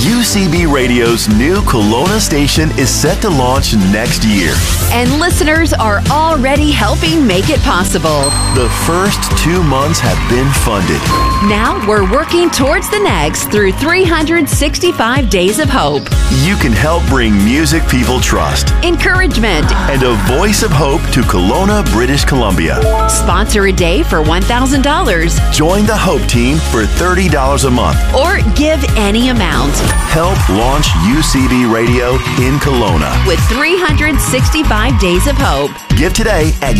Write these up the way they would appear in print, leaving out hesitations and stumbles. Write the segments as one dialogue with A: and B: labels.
A: UCB Radio's new Kelowna station is set to launch next year.
B: And listeners are already helping make it possible.
A: The first 2 months have been funded.
B: Now we're working towards the next through 365 Days of Hope.
A: You can help bring music people trust,
B: encouragement,
A: and a voice of hope to Kelowna, British Columbia.
B: Sponsor a day for $1,000.
A: Join the Hope Team for $30 a month.
B: Or give any amount.
A: Help launch UCB Radio in Kelowna
B: with 365 Days of Hope.
A: Give today at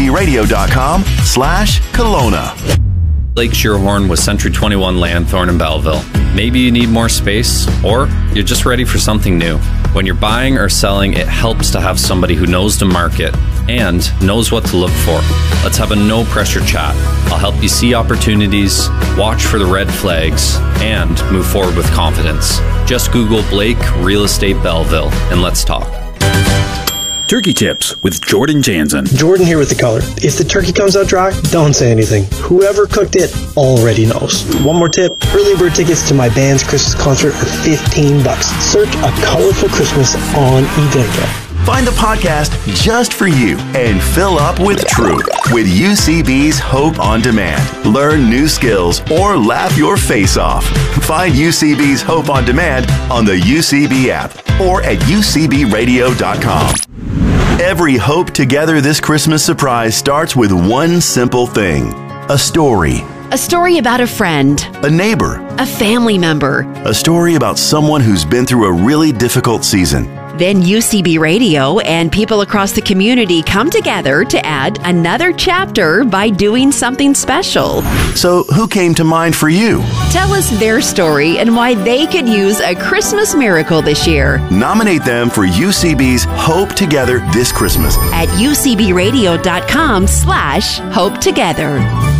A: ucbradio.com/Kelowna.
C: Lake Shearhorn with Century 21 Lanthorn in Belleville. Maybe you need more space, or you're just ready for something new. When you're buying or selling, it helps to have somebody who knows the market and knows what to look for. Let's have a no-pressure chat. I'll help you see opportunities, watch for the red flags, and move forward with confidence. Just Google Blake Real Estate Belleville and let's talk.
D: Turkey Tips with Jordan Jansen.
E: Jordan here with the color. If the turkey comes out dry, don't say anything. Whoever cooked it already knows. One more tip. Early bird tickets to my band's Christmas concert are $15. Search A Colorful Christmas on Eventbrite.
A: Find the podcast just for you and fill up with truth with UCB's Hope on Demand. Learn new skills or laugh your face off. Find UCB's Hope on Demand on the UCB app or at ucbradio.com. Every Hope Together This Christmas surprise starts with one simple thing: a story.
B: A story about a friend,
A: a neighbor,
B: a family member,
A: a story about someone who's been through a really difficult season.
B: Then UCB Radio and people across the community come together to add another chapter by doing something special.
A: So who came to mind for you?
B: Tell us their story and why they could use a Christmas miracle this year.
A: Nominate them for UCB's Hope Together This Christmas
B: at ucbradio.com/Hope Together.